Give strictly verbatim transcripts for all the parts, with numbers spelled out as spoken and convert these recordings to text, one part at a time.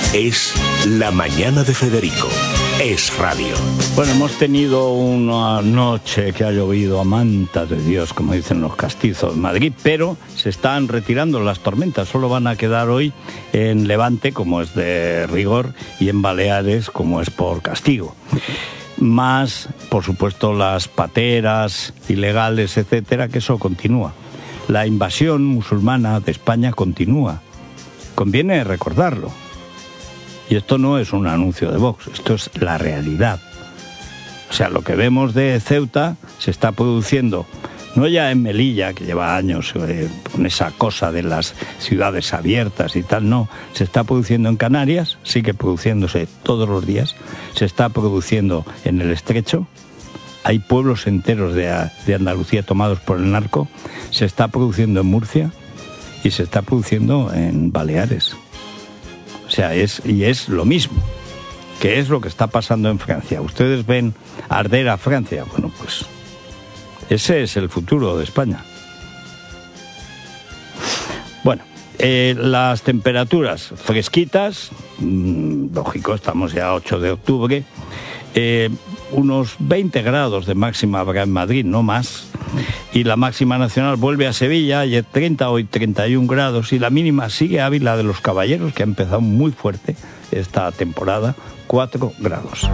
Es La Mañana de Federico. Es radio. Bueno, hemos tenido una noche que ha llovido a manta de Dios, como dicen los castizos de Madrid, pero se están retirando las tormentas. Solo van a quedar hoy en Levante, como es de rigor, y en Baleares, como es por castigo. Más, por supuesto, las pateras ilegales, etcétera, que eso continúa. La invasión musulmana de España continúa. Conviene recordarlo. Y esto no es un anuncio de Vox, esto es la realidad. O sea, lo que vemos de Ceuta se está produciendo, no ya en Melilla, que lleva años eh, con esa cosa de las ciudades abiertas y tal, no. Se está produciendo en Canarias, sigue produciéndose todos los días. Se está produciendo en el Estrecho. Hay pueblos enteros de, de Andalucía tomados por el narco. Se está produciendo en Murcia y se está produciendo en Baleares. O sea, es, y es lo mismo, que es lo que está pasando en Francia. ¿Ustedes ven arder a Francia? Bueno, pues ese es el futuro de España. Bueno, eh, las temperaturas fresquitas, mmm, lógico, estamos ya a ocho de octubre, eh, unos veinte grados de máxima habrá en Madrid, no más. Y la máxima nacional vuelve a Sevilla, ayer treinta, hoy treinta y un grados, y la mínima sigue Ávila de los Caballeros, que ha empezado muy fuerte esta temporada, cuatro grados.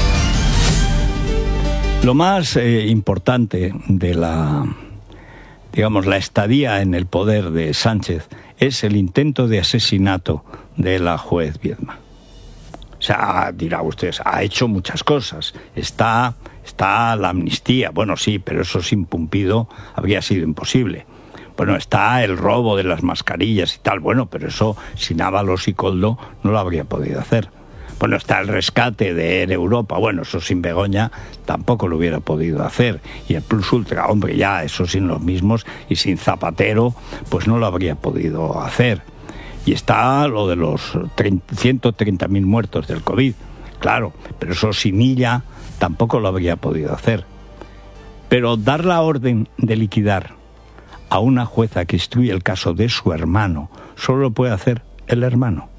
Lo más eh, importante de la, digamos, la estadía en el poder de Sánchez es el intento de asesinato de la juez Viedma. O sea, dirá usted, ha hecho muchas cosas, está... Está la amnistía, bueno, sí, pero eso sin Pumpido habría sido imposible. Bueno, está el robo de las mascarillas y tal, bueno, pero eso sin Ábalos y Koldo no lo habría podido hacer. Bueno, está el rescate de Air Europa, bueno, eso sin Begoña tampoco lo hubiera podido hacer. Y el Plus Ultra, hombre, ya, eso sin los mismos, y sin Zapatero, pues no lo habría podido hacer. Y está lo de los ciento treinta mil muertos del COVID, claro, pero eso sin Illa tampoco lo habría podido hacer. Pero dar la orden de liquidar a una jueza que instruye el caso de su hermano solo lo puede hacer el hermano.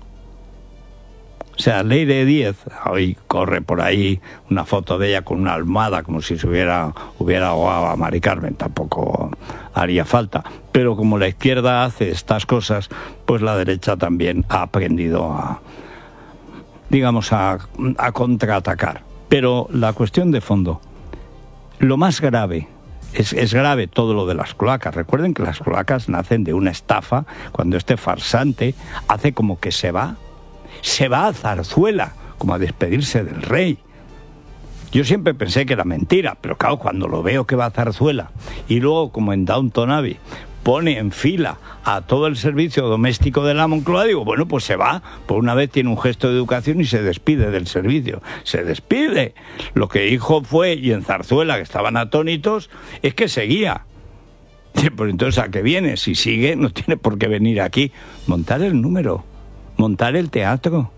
O sea, Leire Díez, hoy corre por ahí una foto de ella con una almohada como si se hubiera, hubiera ahogado a Mari Carmen, tampoco haría falta. Pero como la izquierda hace estas cosas, pues la derecha también ha aprendido a, digamos, a, a contraatacar. Pero la cuestión de fondo, lo más grave, es, es grave todo lo de las cloacas. Recuerden que las cloacas nacen de una estafa, cuando este farsante hace como que se va, se va a Zarzuela, como a despedirse del rey. Yo siempre pensé que era mentira, pero claro, cuando lo veo que va a Zarzuela, y luego, como en Downton Abbey, pone en fila a todo el servicio doméstico de la Moncloa, digo, bueno, pues se va, por una vez tiene un gesto de educación y se despide del servicio, se despide. Lo que dijo fue, y en Zarzuela, que estaban atónitos, es que seguía. Pues entonces, ¿a qué viene? Si sigue, no tiene por qué venir aquí. Montar el número, montar el teatro.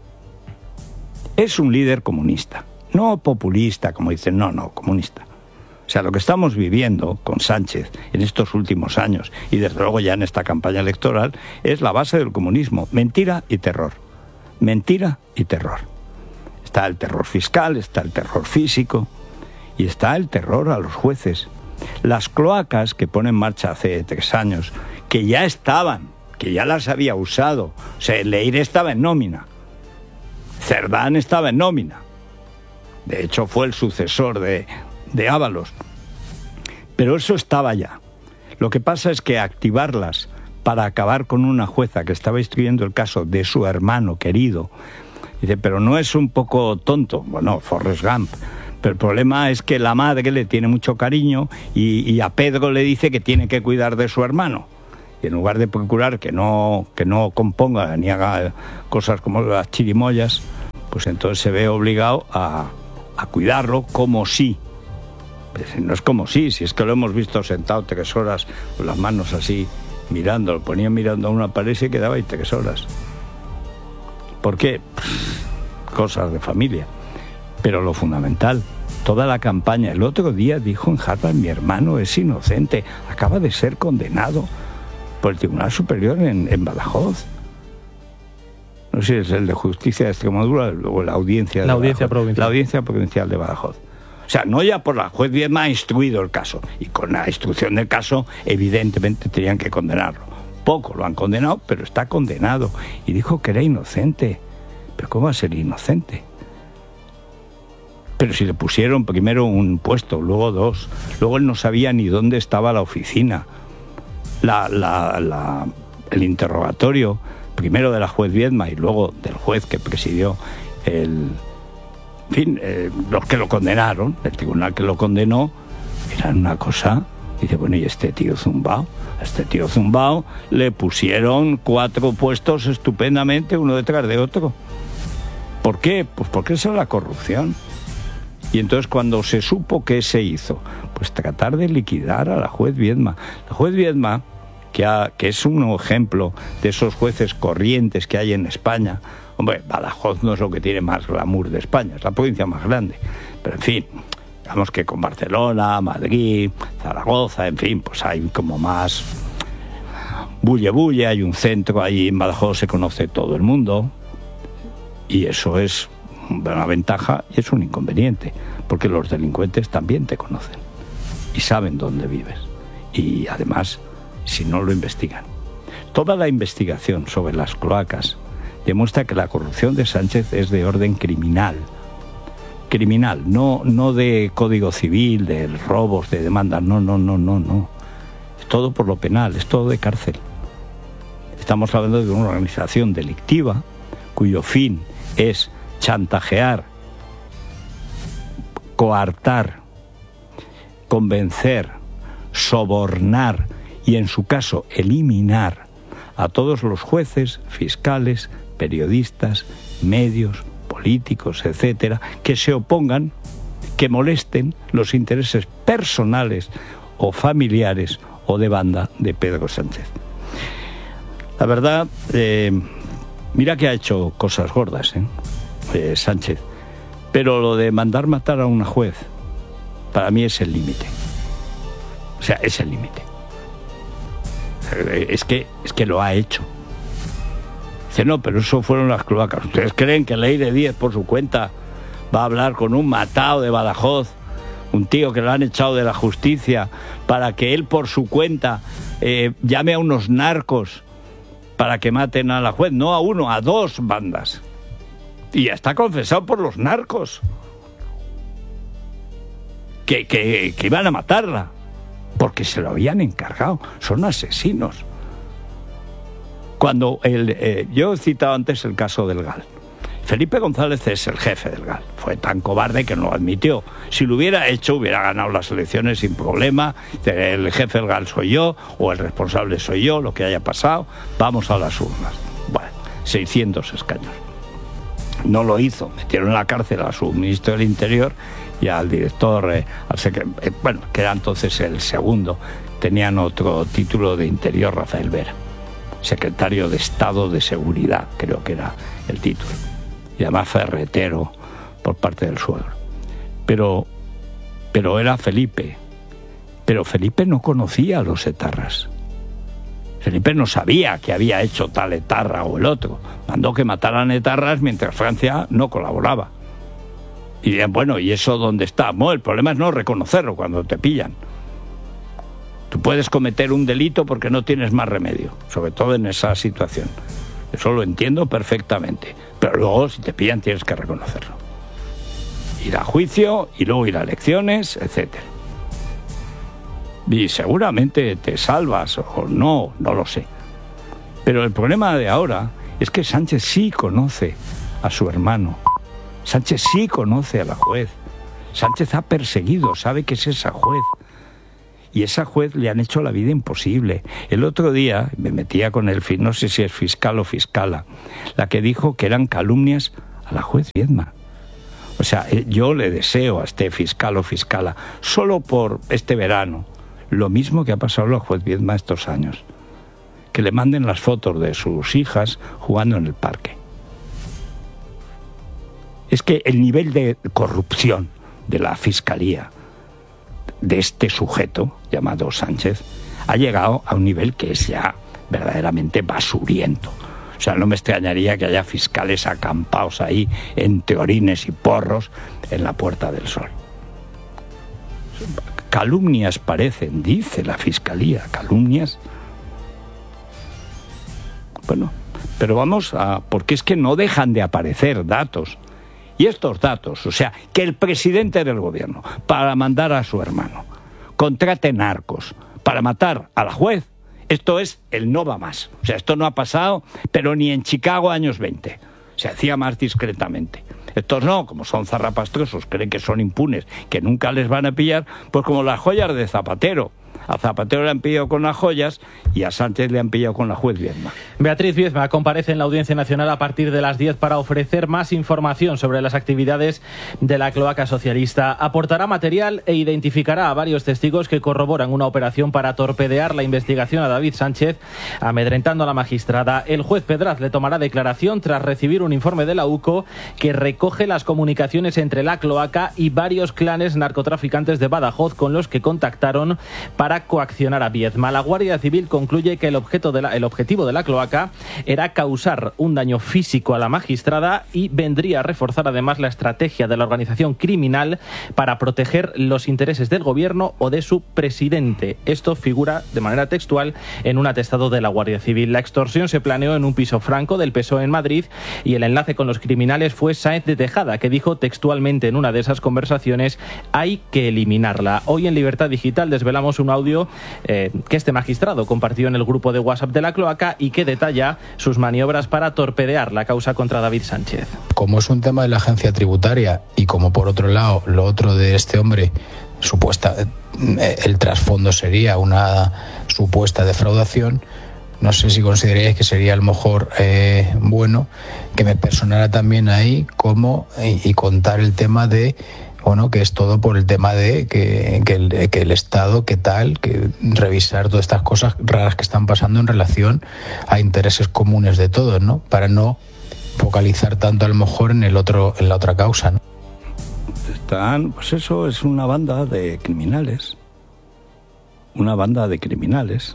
Es un líder comunista, no populista, como dicen, no, no, comunista. O sea, lo que estamos viviendo con Sánchez en estos últimos años, y desde luego ya en esta campaña electoral, es la base del comunismo. Mentira y terror. Mentira y terror. Está el terror fiscal, está el terror físico, y está el terror a los jueces. Las cloacas que pone en marcha hace tres años, que ya estaban, que ya las había usado. O sea, Leire estaba en nómina. Cerdán estaba en nómina. De hecho, fue el sucesor de... de Ábalos, pero eso estaba ya. Lo que pasa es que activarlas para acabar con una jueza que estaba instruyendo el caso de su hermano querido, dice, pero no es un poco tonto, bueno, Forrest Gump, pero el problema es que la madre le tiene mucho cariño y, y a Pedro le dice que tiene que cuidar de su hermano, y en lugar de procurar que no, que no componga ni haga cosas como las chirimoyas, pues entonces se ve obligado a, a cuidarlo como si. Pues no es como si, si es que lo hemos visto sentado tres horas con las manos así mirando, lo ponía mirando a una pared y se quedaba ahí tres horas. ¿Por qué? Pff, cosas de familia. Pero lo fundamental, toda la campaña, el otro día dijo en Harvard, mi hermano es inocente, acaba de ser condenado por el Tribunal Superior en, en Badajoz. no sé si es el de Justicia de Extremadura, luego la audiencia, la de audiencia Badajoz, provincial. la audiencia provincial de Badajoz. O sea, no ya por la juez Viedma ha instruido el caso, y con la instrucción del caso evidentemente tenían que condenarlo. Poco lo han condenado, pero está condenado, y dijo que era inocente. ¿Pero cómo va a ser inocente? Pero si le pusieron primero un puesto, luego dos, luego él no sabía ni dónde estaba la oficina. La, la, la, el interrogatorio, primero de la juez Viedma y luego del juez que presidió el... En fin, eh, los que lo condenaron, el tribunal que lo condenó, eran una cosa... Dice, bueno, ¿y este tío zumbao? A este tío zumbao le pusieron cuatro puestos estupendamente, uno detrás de otro. ¿Por qué? Pues porque esa es la corrupción. Y entonces cuando se supo, ¿qué se hizo? Pues tratar de liquidar a la juez Viedma. La juez Viedma, que, ha, que es un ejemplo de esos jueces corrientes que hay en España. Hombre, Badajoz no es lo que tiene más glamour de España, es la provincia más grande. Pero en fin, digamos que con Barcelona, Madrid, Zaragoza, en fin, pues hay como más bulle bulle, hay un centro ahí en Badajoz, se conoce todo el mundo. Y eso es una ventaja y es un inconveniente, porque los delincuentes también te conocen y saben dónde vives. Y además, si no lo investigan. Toda la investigación sobre las cloacas demuestra que la corrupción de Sánchez es de orden criminal. Criminal, no, no de código civil, de robos, de demandas, no, no, no, no, no. Es todo por lo penal, es todo de cárcel. Estamos hablando de una organización delictiva cuyo fin es chantajear, coartar, convencer, sobornar y, en su caso, eliminar a todos los jueces, fiscales, periodistas, medios, políticos, etcétera, que se opongan, que molesten los intereses personales o familiares o de banda de Pedro Sánchez. La verdad, eh, mira que ha hecho cosas gordas, ¿eh? Eh, Sánchez, pero lo de mandar matar a una juez para mí es el límite. O sea, es el límite. Es que, es que lo ha hecho. Dice, no, pero eso fueron las cloacas. ¿Ustedes creen que Leire Díez por su cuenta va a hablar con un matao de Badajoz, un tío que lo han echado de la justicia, para que él por su cuenta eh, llame a unos narcos para que maten a la juez? No a uno, a dos bandas. Y ya está confesado por los narcos que, que, que iban a matarla porque se lo habían encargado. Son asesinos. Cuando el, eh, yo he citado antes el caso del Gal. Felipe González es el jefe del Gal. Fue tan cobarde que no lo admitió. Si lo hubiera hecho, hubiera ganado las elecciones sin problema. El jefe del Gal soy yo, o el responsable soy yo, lo que haya pasado. Vamos a las urnas. Bueno, seiscientos escaños. No lo hizo. Metieron en la cárcel a su ministro del Interior y al director, eh, al secre- eh, bueno, que era entonces el segundo. Tenían otro título de Interior, Rafael Vera. Secretario de Estado de Seguridad, creo que era el título. Y además ferretero por parte del suegro. Pero, pero era Felipe. Pero Felipe no conocía a los etarras. Felipe no sabía que había hecho tal etarra o el otro. Mandó que mataran etarras mientras Francia no colaboraba. Y dirían, bueno, ¿y eso dónde está? Bueno, el problema es no reconocerlo cuando te pillan. Tú puedes cometer un delito porque no tienes más remedio, sobre todo en esa situación. Eso lo entiendo perfectamente. Pero luego, si te pillan, tienes que reconocerlo. Ir a juicio y luego ir a elecciones, etcétera. Y seguramente te salvas o no, no lo sé. Pero el problema de ahora es que Sánchez sí conoce a su hermano. Sánchez sí conoce a la juez. Sánchez ha perseguido, sabe que es esa juez. Y esa juez le han hecho la vida imposible. El otro día me metía con el, no sé si es fiscal o fiscala, la que dijo que eran calumnias a la juez Viedma. O sea, yo le deseo a este fiscal o fiscala, solo por este verano, lo mismo que ha pasado a la juez Viedma estos años. Que le manden las fotos de sus hijas jugando en el parque. Es que el nivel de corrupción de la fiscalía, de este sujeto llamado Sánchez, ha llegado a un nivel que es ya verdaderamente basuriento. O O sea, no me extrañaría que haya fiscales acampados ahí en teorines y porros en la Puerta del Sol. Calumnias parecen, dice la Fiscalía, calumnias. Bueno, pero vamos a... porque es que no dejan de aparecer datos. Y estos datos, o sea, que el presidente del gobierno, para mandar a su hermano, contrate narcos para matar a la juez, esto es el no va más. O sea, esto no ha pasado, pero ni en Chicago años veinte. Se hacía más discretamente. Estos no, como son zarrapastrosos, creen que son impunes, que nunca les van a pillar, pues como las joyas de Zapatero. A Zapatero le han pillado con las joyas y a Sánchez le han pillado con la juez Viedma. Beatriz Viedma comparece en la Audiencia Nacional a partir de las diez para ofrecer más información sobre las actividades de la cloaca socialista. Aportará material e identificará a varios testigos que corroboran una operación para torpedear la investigación a David Sánchez, amedrentando a la magistrada. El juez Pedraz le tomará declaración tras recibir un informe de la U C O que recoge las comunicaciones entre la cloaca y varios clanes narcotraficantes de Badajoz con los que contactaron para Para coaccionar a Viedma. La Guardia Civil concluye que el, objeto de la, el objetivo de la cloaca era causar un daño físico a la magistrada y vendría a reforzar además la estrategia de la organización criminal para proteger los intereses del gobierno o de su presidente. Esto figura de manera textual en un atestado de la Guardia Civil. La extorsión se planeó en un piso franco del P S O E en Madrid y el enlace con los criminales fue Sáenz de Tejada, que dijo textualmente en una de esas conversaciones: hay que eliminarla. Hoy en Libertad Digital desvelamos un audio Eh, que este magistrado compartió en el grupo de WhatsApp de la cloaca y que detalla sus maniobras para torpedear la causa contra David Sánchez. Como es un tema de la agencia tributaria y como por otro lado lo otro de este hombre, supuesta, el trasfondo sería una supuesta defraudación, no sé si consideraríais que sería a lo mejor eh, bueno que me personara también ahí como y, y contar el tema de bueno, que es todo por el tema de que, que, el, que el Estado, que tal, que revisar todas estas cosas raras que están pasando en relación a intereses comunes de todos, ¿no? Para no focalizar tanto a lo mejor en el otro, en la otra causa, ¿no? Están, pues eso es una banda de criminales. Una banda de criminales.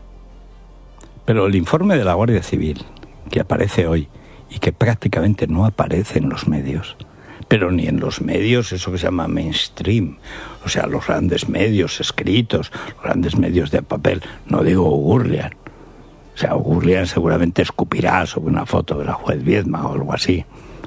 Pero el informe de la Guardia Civil, que aparece hoy y que prácticamente no aparece en los medios, pero ni en los medios, eso que se llama mainstream, o sea, los grandes medios escritos, los grandes medios de papel, no digo Gurlian. O sea, Gurlian seguramente escupirá sobre una foto de la juez Viedma o algo así.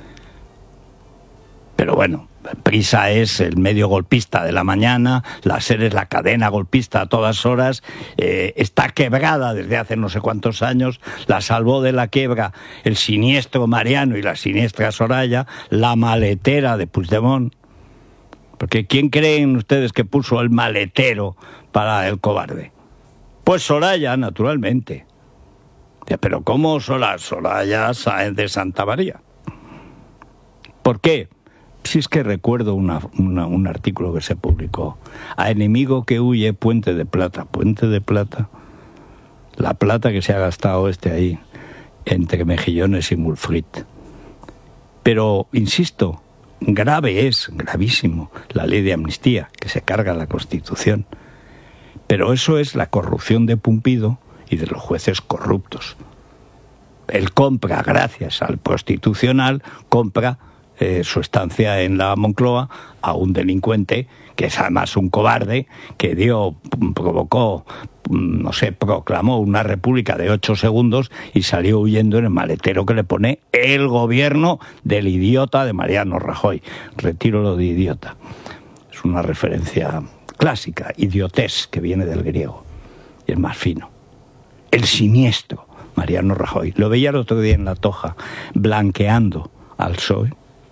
Pero bueno, Prisa es el medio golpista de la mañana, la SER es la cadena golpista a todas horas, eh, está quebrada desde hace no sé cuántos años, la salvó de la quiebra el siniestro Mariano y la siniestra Soraya, la maletera de Puigdemont. Porque ¿quién creen ustedes que puso el maletero para el cobarde? Pues Soraya, naturalmente. Pero ¿cómo Soraya? Soraya Sáenz de Santa María. ¿Por qué? Si es que recuerdo una, una, un artículo que se publicó. A enemigo que huye, puente de plata. Puente de plata. La plata que se ha gastado este ahí, entre Mejillones y Mulfrit. Pero, insisto, grave es, gravísimo, la ley de amnistía, que se carga la Constitución. Pero eso es la corrupción de Pumpido y de los jueces corruptos. Él compra, gracias al Constitucional, compra Eh, su estancia en la Moncloa a un delincuente que es además un cobarde, que dio, provocó, no sé, proclamó una república de ocho segundos y salió huyendo en el maletero que le pone el gobierno del idiota de Mariano Rajoy. Retiro lo de idiota. Es una referencia clásica, idiotés, que viene del griego y es más fino. El siniestro Mariano Rajoy. Lo veía el otro día en La Toja, blanqueando al P S O E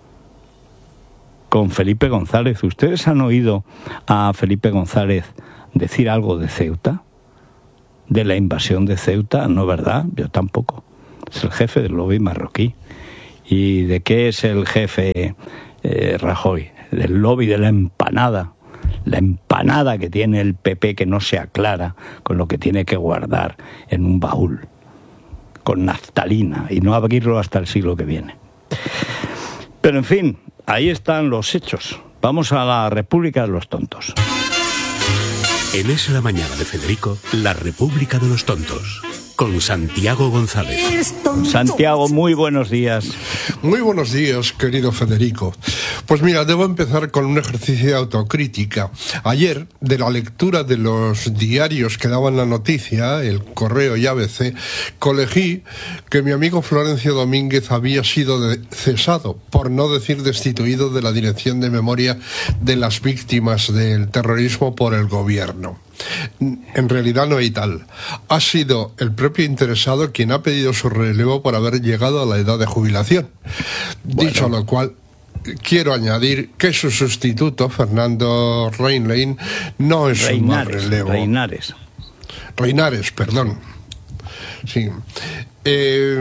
con Felipe González. ¿Ustedes han oído a Felipe González decir algo de Ceuta? ¿De la invasión de Ceuta? No, ¿verdad? Yo tampoco. Es el jefe del lobby marroquí. ¿Y de qué es el jefe eh, Rajoy? Del lobby de la empanada. La empanada que tiene el P P que no se aclara con lo que tiene que guardar en un baúl. Con naftalina y no abrirlo hasta el siglo que viene. Pero en fin, ahí están los hechos. Vamos a la República de los Tontos. En Es la Mañana de Federico, la República de los Tontos. con Santiago González. Santiago, muy buenos días. Muy buenos días, querido Federico. Pues mira, debo empezar con un ejercicio de autocrítica. Ayer, de la lectura de los diarios que daban la noticia, El Correo y A B C, colegí que mi amigo Florencio Domínguez había sido de- cesado, por no decir destituido, de la Dirección de Memoria de las Víctimas del Terrorismo por el gobierno. En realidad no hay tal. Ha sido el propio interesado quien ha pedido su relevo por haber llegado a la edad de jubilación. Bueno. Dicho lo cual, quiero añadir que su sustituto, Fernando Reinlein, no es un mal relevo. Reinares. Reinares, perdón. Sí. Eh,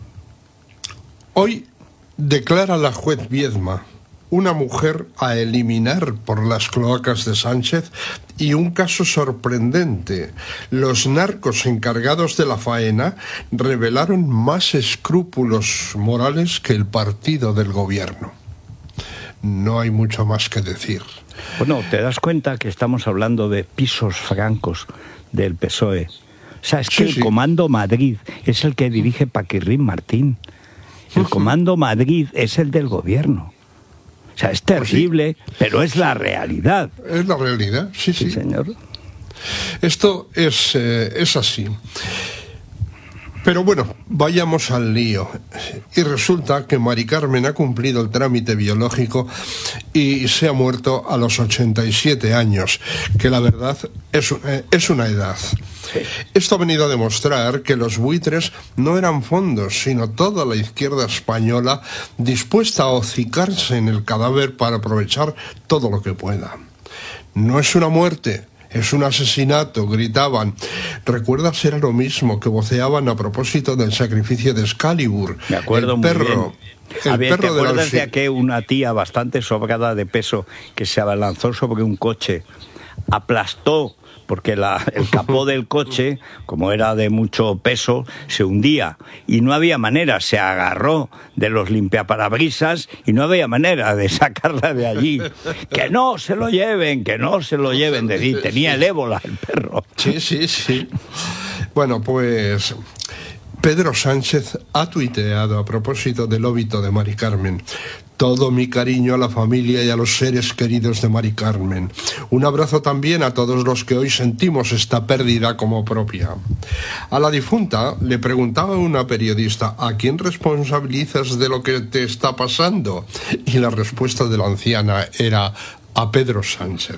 hoy declara la juez Viedma una mujer a eliminar por las cloacas de Sánchez y un caso sorprendente. Los narcos encargados de la faena revelaron más escrúpulos morales que el partido del gobierno. No hay mucho más que decir. Bueno, te das cuenta que estamos hablando de pisos francos del P S O E. O sea, es que sí, el sí. Comando Madrid es el que dirige Paquirrín Martín. El Comando Madrid es el del gobierno. O sea, es terrible, pues sí. Pero es la realidad. Es la realidad, sí, sí. Sí, señor. Esto es, eh, es así. Pero bueno, vayamos al lío. Y resulta que Mari Carmen ha cumplido el trámite biológico y se ha muerto a los ochenta y siete años, que la verdad es, eh, es una edad. Sí. Esto ha venido a demostrar que los buitres no eran fondos, sino toda la izquierda española dispuesta a hocicarse en el cadáver para aprovechar todo lo que pueda. No es una muerte, es un asesinato, gritaban. ¿Recuerdas? Era lo mismo que voceaban a propósito del sacrificio de Excalibur. Me acuerdo el perro, muy bien. El a ver, perro ¿te acuerdas de, los... de aquella una tía bastante sobrada de peso que se abalanzó sobre un coche, aplastó, porque la, el capó del coche, como era de mucho peso, se hundía y no había manera, se agarró de los limpiaparabrisas y no había manera de sacarla de allí? Que no se lo lleven, que no se lo lleven de allí. Tenía el ébola el perro. Sí, sí, sí. Bueno, pues Pedro Sánchez ha tuiteado a propósito del óbito de Mari Carmen: todo mi cariño a la familia y a los seres queridos de Mari Carmen. Un abrazo también a todos los que hoy sentimos esta pérdida como propia. A la difunta le preguntaba una periodista: ¿a quién responsabilizas de lo que te está pasando? Y la respuesta de la anciana era: a Pedro Sánchez.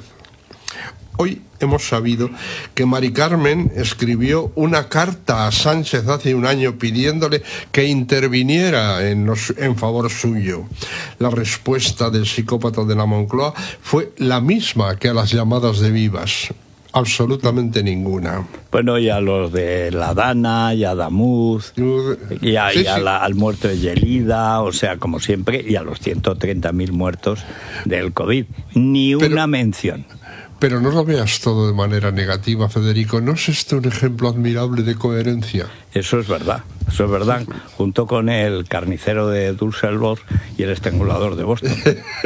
Hoy hemos sabido que Mari Carmen escribió una carta a Sánchez hace un año pidiéndole que interviniera en, los, en favor suyo. La respuesta del psicópata de la Moncloa fue la misma que a las llamadas de vivas: absolutamente ninguna. Bueno, y a los de la Dana, y a Damuz, y, a, sí, y a la, al muerto de Yelida, o sea, como siempre, y a los ciento treinta mil muertos del COVID. Ni Pero... una mención. Pero no lo veas todo de manera negativa, Federico. ¿No es este un ejemplo admirable de coherencia? Eso es verdad, eso es verdad. Junto con el carnicero de Düsseldorf y el estrangulador de Boston.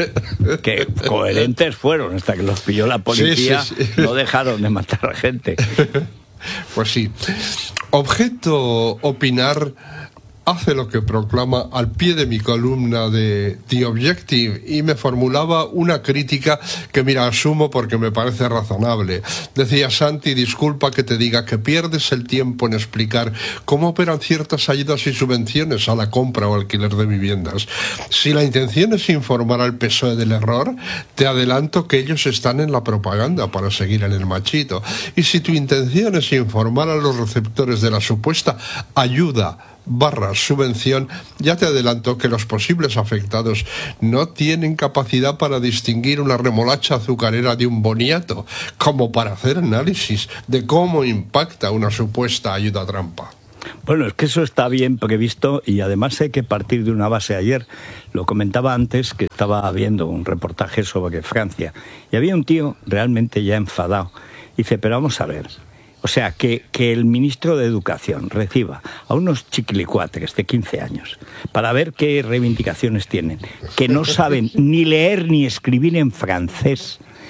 Que coherentes fueron hasta que los pilló la policía. Sí, sí, sí. No dejaron de matar a gente. Pues sí. Objeto opinar hace lo que proclama al pie de mi columna de The Objective, y me formulaba una crítica que, mira, asumo porque me parece razonable. Decía: Santi, disculpa que te diga que pierdes el tiempo en explicar cómo operan ciertas ayudas y subvenciones a la compra o alquiler de viviendas. Si la intención es informar al P S O E del error, te adelanto que ellos están en la propaganda para seguir en el machito. Y si tu intención es informar a los receptores de la supuesta ayuda barra subvención, ya te adelanto que los posibles afectados no tienen capacidad para distinguir una remolacha azucarera de un boniato, como para hacer análisis de cómo impacta una supuesta ayuda trampa. Bueno, es que eso está bien previsto, y además hay que partir de una base. Ayer lo comentaba antes, que estaba viendo un reportaje sobre Francia y había un tío realmente ya enfadado. Dice: pero vamos a ver, o sea, que, que el ministro de Educación reciba a unos chiquilicuatres de quince años para ver qué reivindicaciones tienen, que no saben ni leer ni escribir en francés,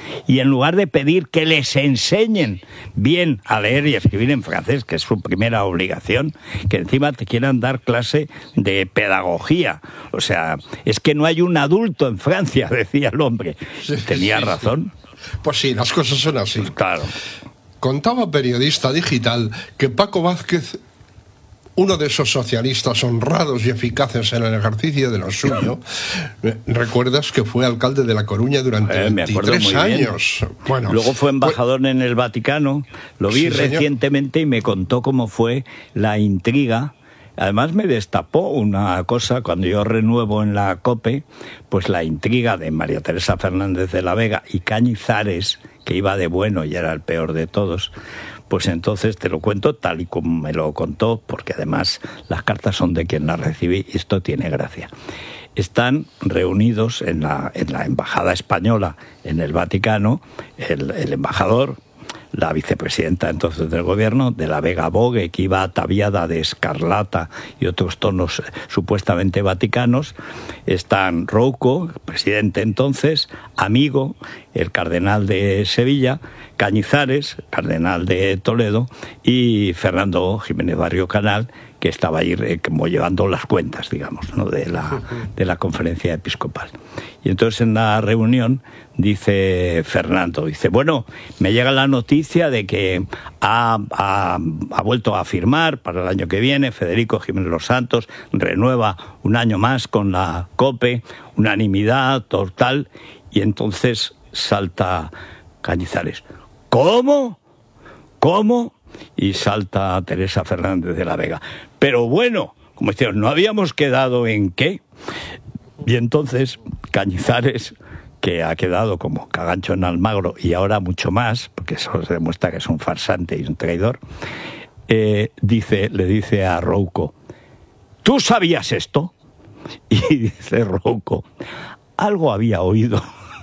y en lugar de pedir que les enseñen bien a leer y escribir en francés, que es su primera obligación, que encima te quieran dar clase de pedagogía. O sea, es que no hay un adulto en Francia, decía el hombre. Sí, Tenía sí, razón. Sí. Pues sí, las cosas son así. Pues claro. Contaba Periodista Digital que Paco Vázquez, uno de esos socialistas honrados y eficaces en el ejercicio de lo suyo, recuerdas que fue alcalde de La Coruña durante eh, veintitrés años. Bueno, luego fue embajador pues, en el Vaticano, lo vi sí, recientemente y me contó cómo fue la intriga. Además me destapó una cosa, cuando yo renuevo en la COPE, pues la intriga de María Teresa Fernández de la Vega y Cañizares, que iba de bueno y era el peor de todos. Pues entonces te lo cuento tal y como me lo contó, porque además las cartas son de quien las recibí y esto tiene gracia. Están reunidos en la, en la embajada española en el Vaticano, el, el embajador, la vicepresidenta entonces del gobierno, de la Vega Bogue, que iba ataviada de escarlata y otros tonos supuestamente vaticanos. Están Rouco, presidente entonces, Amigo, el cardenal de Sevilla, Cañizares, cardenal de Toledo, y Fernando Jiménez Barrio Canal, que estaba ahí eh, como llevando las cuentas, digamos, ¿no? de la, de la conferencia episcopal. Y entonces en la reunión dice Fernando, dice, bueno, me llega la noticia de que ha, ha, ha vuelto a firmar para el año que viene Federico Jiménez Los Santos, renueva un año más con la COPE, unanimidad total, y entonces salta Cañizares. ¿Cómo? ¿Cómo? Y salta Teresa Fernández de la Vega. Pero bueno, como decían, ¿no habíamos quedado en qué? Y entonces Cañizares, que ha quedado como cagancho en Almagro y ahora mucho más, porque eso se demuestra que es un farsante y un traidor, eh, dice, le dice a Rouco, ¿tú sabías esto? Y dice Rouco, algo había oído.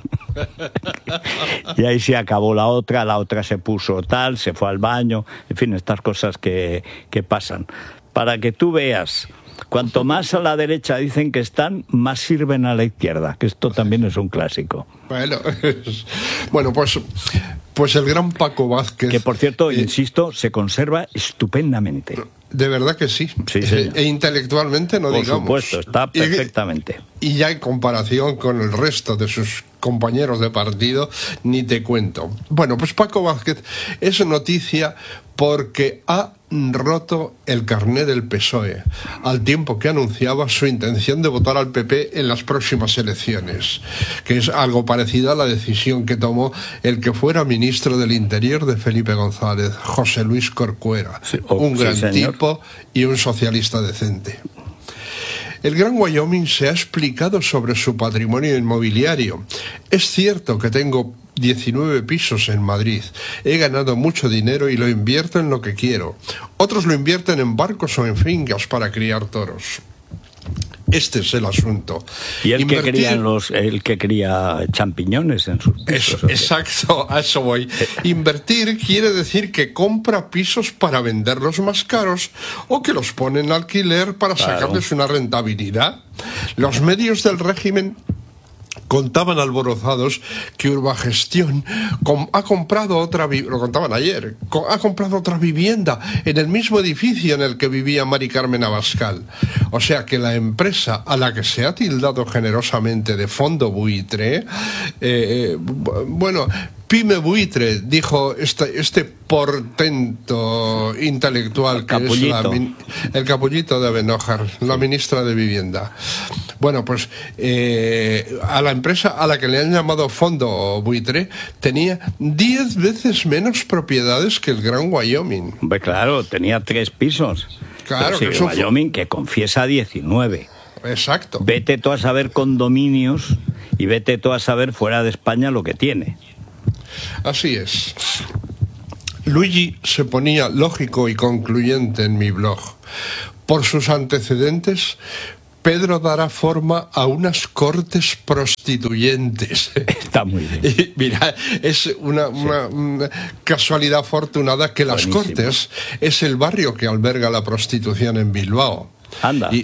Y ahí se acabó la otra, la otra se puso tal, se fue al baño, en fin, estas cosas que, que pasan. Para que tú veas, cuanto más a la derecha dicen que están, más sirven a la izquierda, que esto también es un clásico. Bueno, bueno pues, pues el gran Paco Vázquez... Que por cierto, eh, insisto, se conserva estupendamente. De verdad que sí. Sí, sí. E intelectualmente no por digamos. Por supuesto, está perfectamente. Y, y ya en comparación con el resto de sus compañeros de partido, ni te cuento. Bueno, pues Paco Vázquez es noticia porque ha roto el carné del P S O E, al tiempo que anunciaba su intención de votar al P P en las próximas elecciones, que es algo parecido a la decisión que tomó el que fuera ministro del Interior de Felipe González, José Luis Corcuera, sí, oh, un gran sí, tipo y un socialista decente. El Gran Wyoming se ha explicado sobre su patrimonio inmobiliario. Es cierto que tengo diecinueve pisos en Madrid. He ganado mucho dinero y lo invierto en lo que quiero. Otros lo invierten en barcos o en fincas para criar toros. Este es el asunto. Y el Invertir... que cría los, el que cría champiñones en sus pisos. Eso, exacto, a eso voy. Invertir quiere decir que compra pisos para venderlos más caros o que los pone en alquiler para claro. sacarles una rentabilidad. Los medios del régimen contaban alborozados que Urbagestión com, ha comprado otra, lo contaban ayer, co, ha comprado otra vivienda en el mismo edificio en el que vivía Mari Carmen Abascal. O sea que la empresa a la que se ha tildado generosamente de fondo buitre, eh, eh, bueno, Pyme Buitre, dijo este, este portento intelectual que es la, el capullito de Benójar, la ministra de Vivienda. Bueno, pues eh, a la empresa a la que le han llamado Fondo Buitre tenía diez veces menos propiedades que el Gran Wyoming. Hombre, claro, tenía tres pisos. Claro, que el Wyoming que confiesa diecinueve. Exacto. Vete tú a saber condominios y vete tú a saber fuera de España lo que tiene. Así es. Luigi se ponía lógico y concluyente en mi blog. Por sus antecedentes, Pedro dará forma a unas cortes prostituyentes. Está muy bien. Y mira, es una, sí. una, una casualidad afortunada que Las Buenísimo. Cortes es el barrio que alberga la prostitución en Bilbao. Anda. Y,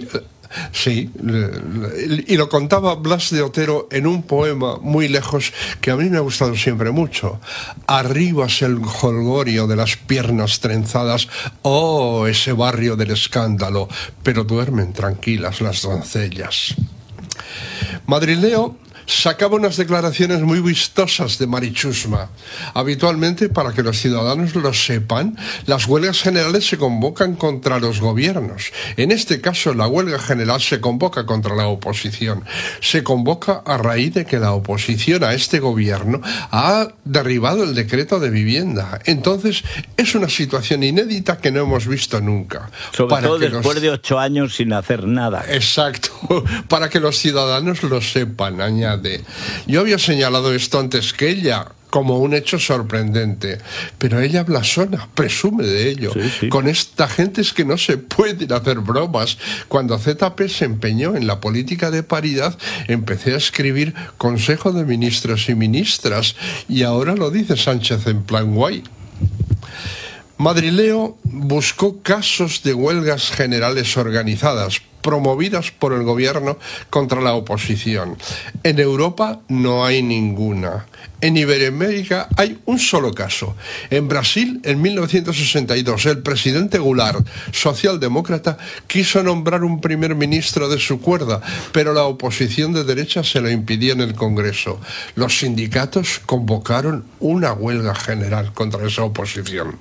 Sí, y lo contaba Blas de Otero en un poema muy lejos que a mí me ha gustado siempre mucho. Arriba es el jolgorio de las piernas trenzadas, oh, ese barrio del escándalo, pero duermen tranquilas las doncellas. Madrileo sacaba unas declaraciones muy vistosas de Marichusma. Habitualmente, para que los ciudadanos lo sepan, las huelgas generales se convocan contra los gobiernos. En este caso, la huelga general se convoca contra la oposición. Se convoca a raíz de que la oposición a este gobierno ha derribado el decreto de vivienda. Entonces, es una situación inédita que no hemos visto nunca. Sobre para todo que después los... de ocho años sin hacer nada. Exacto, para que los ciudadanos lo sepan, añade. Yo había señalado esto antes que ella, como un hecho sorprendente, pero ella blasona, presume de ello. Sí, sí. Con esta gente es que no se pueden hacer bromas. Cuando Z P se empeñó en la política de paridad, empecé a escribir Consejo de Ministros y Ministras, y ahora lo dice Sánchez en plan guay. Madrileo buscó casos de huelgas generales organizadas, promovidas por el gobierno contra la oposición. En Europa no hay ninguna. En Iberoamérica hay un solo caso. En Brasil, en mil novecientos sesenta y dos, el presidente Goulart, socialdemócrata, quiso nombrar un primer ministro de su cuerda, pero la oposición de derecha se lo impidió en el Congreso. Los sindicatos convocaron una huelga general contra esa oposición.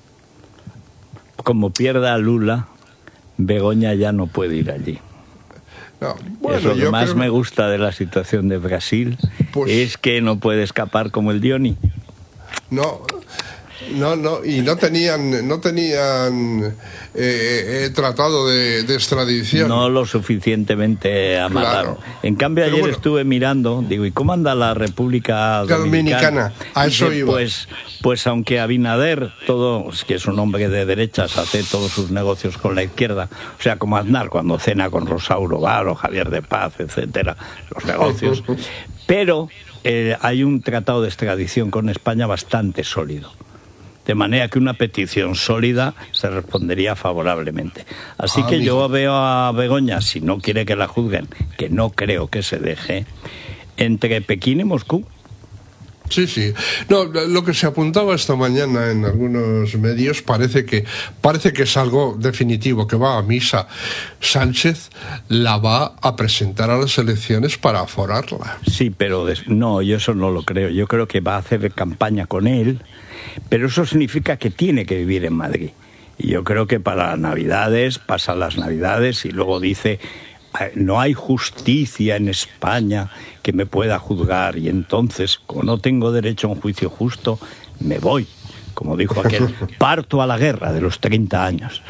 Como pierda a Lula, Begoña ya no puede ir allí. No, bueno, es lo que más creo... me gusta de la situación de Brasil, pues... es que no puede escapar como el Dioni. No, no, no, y no tenían, no tenían eh, eh, tratado de, de extradición. No lo suficientemente amagaron. Claro. En cambio, Pero ayer bueno, estuve mirando, digo, ¿y cómo anda la República Dominicana? Dominicana, a eso Dice, iba. Pues, pues aunque Abinader, todo, que es un hombre de derechas, hace todos sus negocios con la izquierda, o sea, como Aznar cuando cena con Rosauro Bar o Javier de Paz, etcétera, los negocios, pero eh, hay un tratado de extradición con España bastante sólido. De manera que una petición sólida se respondería favorablemente. Así ah, que amigo. yo veo a Begoña, si no quiere que la juzguen, que no creo que se deje, entre Pekín y Moscú. Sí, sí. No, lo que se apuntaba esta mañana en algunos medios parece que parece que es algo definitivo, que va a misa. Sánchez la va a presentar a las elecciones para aforarla. Sí, pero des- no, yo eso no lo creo. Yo creo que va a hacer campaña con él, pero eso significa que tiene que vivir en Madrid. Y yo creo que para Navidades, pasa las Navidades y luego dice, no hay justicia en España que me pueda juzgar, y entonces, como no tengo derecho a un juicio justo, me voy. Como dijo aquel, parto a la guerra de los treinta años.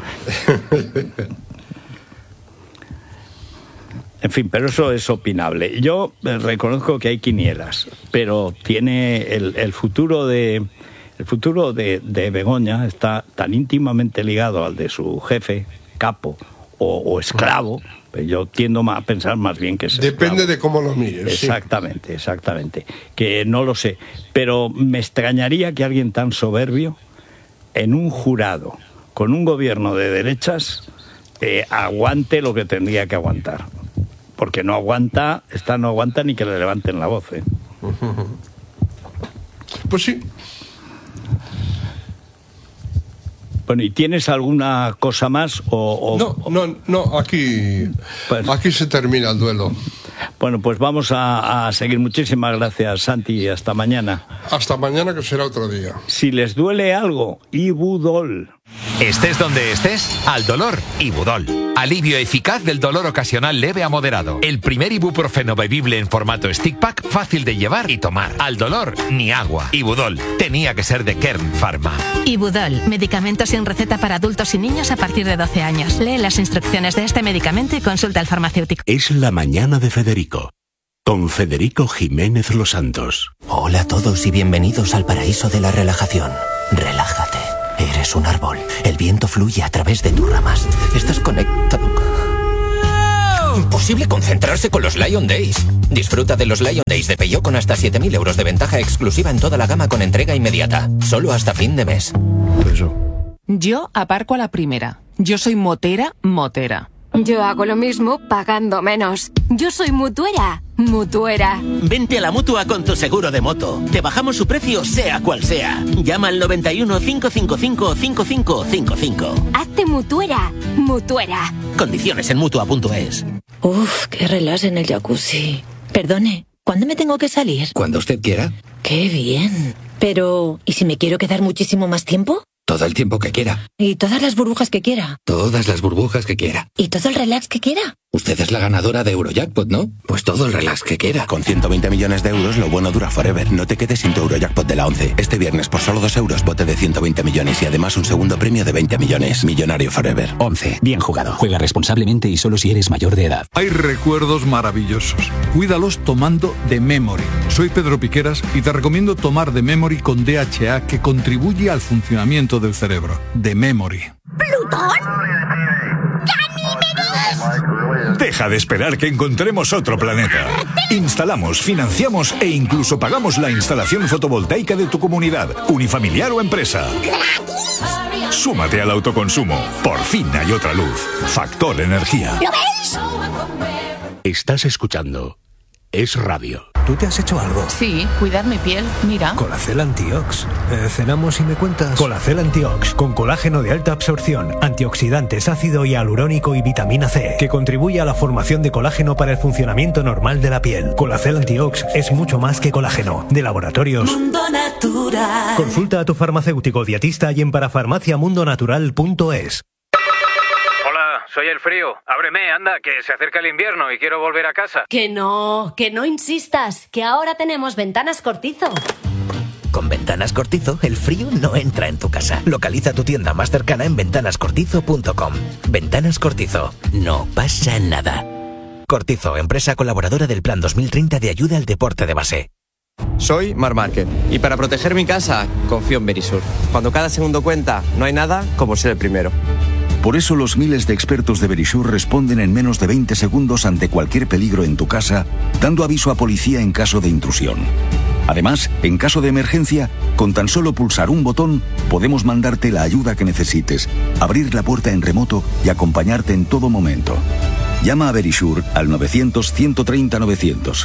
En fin, pero eso es opinable. Yo reconozco que hay quinielas, pero tiene el, el futuro de el futuro de, de Begoña está tan íntimamente ligado al de su jefe, capo o, o esclavo. Pero yo tiendo a pensar más bien que es Depende esclavo. de cómo lo mires. Exactamente, sí. exactamente. Que no lo sé. Pero me extrañaría que alguien tan soberbio, en un jurado, con un gobierno de derechas, eh, aguante lo que tendría que aguantar. Porque no aguanta, esta no aguanta ni que le levanten la voz, ¿eh? Pues sí. Bueno, ¿y tienes alguna cosa más? O, o, No, no, no, aquí, Pues- aquí se termina el duelo. Bueno, pues vamos a, a seguir. Muchísimas gracias, Santi, y hasta mañana. Hasta mañana, que será otro día. Si les duele algo, Ibudol. Estés donde estés, al dolor, Ibudol. Alivio eficaz del dolor ocasional leve a moderado. El primer ibuprofeno bebible en formato stick pack, fácil de llevar y tomar. Al dolor, ni agua. Ibudol. Tenía que ser de Kern Pharma. Ibudol, medicamento sin receta para adultos y niños a partir de doce años. Lee las instrucciones de este medicamento y consulta al farmacéutico. Es la mañana de Federico, con Federico Jiménez Los Santos. Hola a todos y bienvenidos al paraíso de la relajación. Relájate. Eres un árbol. El viento fluye a través de tus ramas. Estás conectado. Imposible concentrarse con los Lion Days. Disfruta de los Lion Days de Peugeot con hasta siete mil euros de ventaja exclusiva en toda la gama con entrega inmediata. Solo hasta fin de mes. Yo aparco a la primera. Yo soy motera, motera. Yo hago lo mismo pagando menos. Yo soy mutuera. Mutuera. Vente a la Mutua con tu seguro de moto. Te bajamos su precio sea cual sea. Llama al noventa y uno, cinco cinco cinco, cinco cinco cinco cinco. Hazte mutuera. Mutuera. Condiciones en mutua punto es. Uf, qué relax en el jacuzzi. Perdone, ¿cuándo me tengo que salir? Cuando usted quiera. Qué bien. Pero, ¿y si me quiero quedar muchísimo más tiempo? Todo el tiempo que quiera. ¿Y todas las burbujas que quiera? Todas las burbujas que quiera. ¿Y todo el relax que quiera? Usted es la ganadora de Eurojackpot, ¿no? Pues todo el relax que quiera. Con ciento veinte millones de euros, lo bueno dura forever. No te quedes sin tu Eurojackpot de la once. Este viernes, por solo dos euros, bote de ciento veinte millones y además un segundo premio de veinte millones. Millonario forever. once. Bien jugado. Juega responsablemente y solo si eres mayor de edad. Hay recuerdos maravillosos. Cuídalos tomando The Memory. Soy Pedro Piqueras y te recomiendo tomar The Memory con D H A, que contribuye al funcionamiento del cerebro. The Memory. ¿Plutón? Deja de esperar que encontremos otro planeta. Instalamos, financiamos e incluso pagamos la instalación fotovoltaica de tu comunidad, unifamiliar o empresa. Súmate al autoconsumo. Por fin hay otra luz. Factor Energía. ¿Lo veis? Estás escuchando Es Radio. ¿Tú te has hecho algo? Sí, cuidar mi piel, mira. Colacel Antiox. Eh, ¿Cenamos y me cuentas? Colacel Antiox, con colágeno de alta absorción, antioxidantes, ácido hialurónico y vitamina C, que contribuye a la formación de colágeno para el funcionamiento normal de la piel. Colacel Antiox es mucho más que colágeno. De Laboratorios Mundo Natural. Consulta a tu farmacéutico dietista y en parafarmacia mundo natural punto es. Soy el frío. Ábreme, anda, que se acerca el invierno y quiero volver a casa. Que no, que no insistas, que ahora tenemos Ventanas Cortizo. Con Ventanas Cortizo, el frío no entra en tu casa. Localiza tu tienda más cercana en ventanas cortizo punto com. Ventanas Cortizo. No pasa nada. Cortizo, empresa colaboradora del Plan dos mil treinta de ayuda al deporte de base. Soy Mar Márquez y para proteger mi casa confío en Verisur. Cuando cada segundo cuenta, no hay nada como ser el primero. Por eso los miles de expertos de Verisur responden en menos de veinte segundos ante cualquier peligro en tu casa, dando aviso a policía en caso de intrusión. Además, en caso de emergencia, con tan solo pulsar un botón, podemos mandarte la ayuda que necesites, abrir la puerta en remoto y acompañarte en todo momento. Llama a Verisur al novecientos, ciento treinta, novecientos.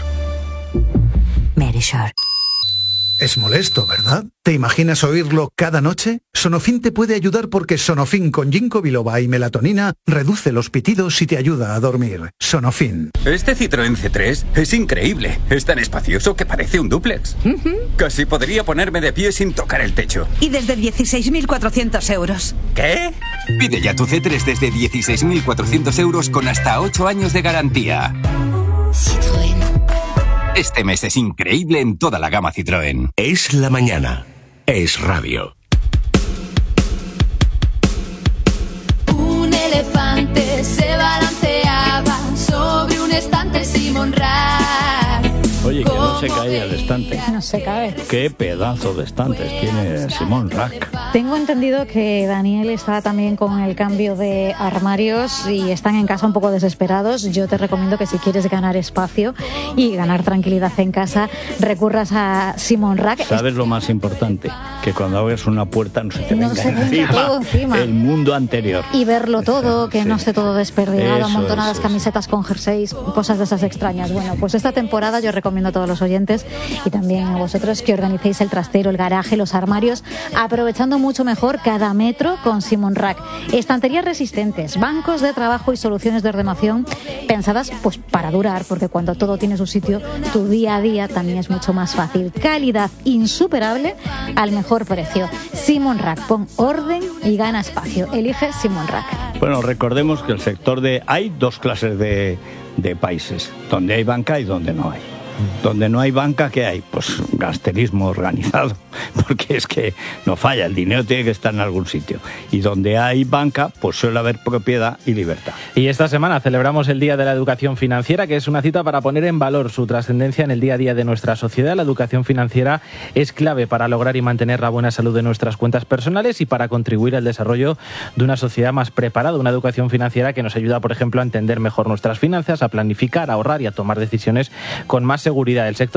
Verisur. Es molesto, ¿verdad? ¿Te imaginas oírlo cada noche? Sonofin te puede ayudar porque Sonofin con ginkgo biloba y melatonina reduce los pitidos y te ayuda a dormir. Sonofin. Este Citroën C tres es increíble. Es tan espacioso que parece un dúplex. Uh-huh. Casi podría ponerme de pie sin tocar el techo. Y desde dieciséis mil cuatrocientos euros. ¿Qué? Pide ya tu C tres desde dieciséis mil cuatrocientos euros con hasta ocho años de garantía. Citroën. Este mes es increíble en toda la gama Citroën. Es la mañana. Es Radio. Un elefante se balanceaba sobre un estante Simon Rack. Oye, que no se cae el estante. No se cae. Qué pedazo de estantes tiene Simon Rack. Tengo entendido que Daniel está también con el cambio de armarios y están en casa un poco desesperados. Yo te recomiendo que si quieres ganar espacio y ganar tranquilidad en casa, recurras a Simon Rack. ¿Sabes lo más importante? Que cuando abres una puerta no se te no venga se encima, todo encima el mundo anterior. Y verlo todo, que sí. no esté todo desperdigado, Eso, amontonadas eso, camisetas con jerseys, cosas de esas extrañas. Bueno, pues esta temporada yo recomiendo a todos los oyentes y también a vosotros que organicéis el trastero, el garaje, los armarios, aprovechando mucho mejor cada metro con Simon Rack. Estanterías resistentes, bancos de trabajo y soluciones de ordenación pensadas pues para durar, porque cuando todo tiene su sitio, tu día a día también es mucho más fácil. Calidad insuperable al mejor precio. Simon Rack, pon orden y gana espacio. Elige Simon Rack. Bueno, recordemos que el sector de... Hay dos clases de, de países, donde hay banca y donde no hay. Donde no hay banca, ¿qué hay? Pues gangsterismo organizado, porque es que no falla, el dinero tiene que estar en algún sitio. Y donde hay banca, pues suele haber propiedad y libertad. Y esta semana celebramos el Día de la Educación Financiera, que es una cita para poner en valor su trascendencia en el día a día de nuestra sociedad. La educación financiera es clave para lograr y mantener la buena salud de nuestras cuentas personales y para contribuir al desarrollo de una sociedad más preparada. Una educación financiera que nos ayuda, por ejemplo, a entender mejor nuestras finanzas, a planificar, a ahorrar y a tomar decisiones con más seguridad. El sector